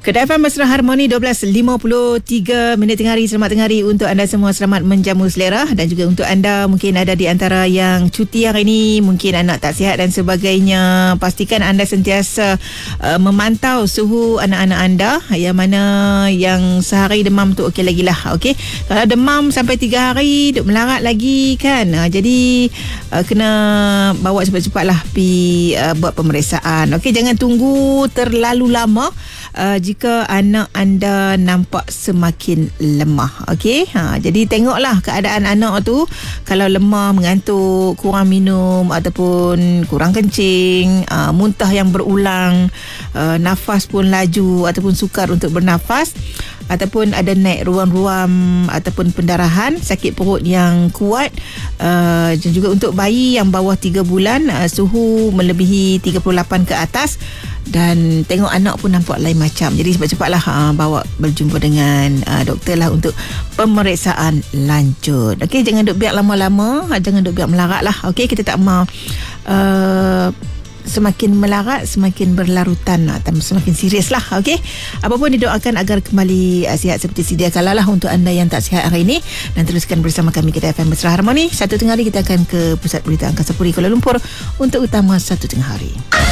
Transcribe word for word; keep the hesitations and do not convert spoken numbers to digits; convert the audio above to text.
Kedai F M Mesra Harmoni dua belas lima puluh tiga minit tengah hari. Selamat tengah hari untuk anda semua. Selamat menjamu selera. Dan juga untuk anda mungkin ada di antara yang cuti hari ini, mungkin anak tak sihat dan sebagainya. Pastikan anda sentiasa uh, memantau suhu anak-anak anda. Yang mana yang sehari demam tu okey lagi lah. Okey. Kalau demam sampai tiga hari duk melarat lagi kan. Uh, jadi uh, kena bawa cepat-cepat lah pergi uh, buat pemeriksaan. Okey, jangan tunggu terlalu lama. Uh, jika anak anda nampak semakin lemah, okey, ha, jadi tengoklah keadaan anak tu. Kalau lemah, mengantuk, kurang minum ataupun kurang kencing, uh, muntah yang berulang, uh, nafas pun laju ataupun sukar untuk bernafas, ataupun ada naik ruam-ruam ataupun pendarahan, sakit perut yang kuat, uh, dan juga untuk bayi yang bawah tiga bulan, uh, suhu melebihi tiga puluh lapan ke atas, dan tengok anak pun nampak lain macam. Jadi cepat-cepatlah uh, bawa berjumpa dengan uh, doktor lah untuk pemeriksaan lanjut. Okey, jangan duk biar lama-lama, jangan duk biar melarat lah. Okey, kita tak mahu uh, semakin melarat, semakin berlarutan atau semakin serius lah. Okey, apapun didoakan agar kembali uh, sihat seperti sedia kala lah untuk anda yang tak sihat hari ini. Dan teruskan bersama kami Kedai F M Mesra Harmoni. Satu tengah hari kita akan ke Pusat Berita Angkasa Puri Kuala Lumpur untuk utama satu tengah hari.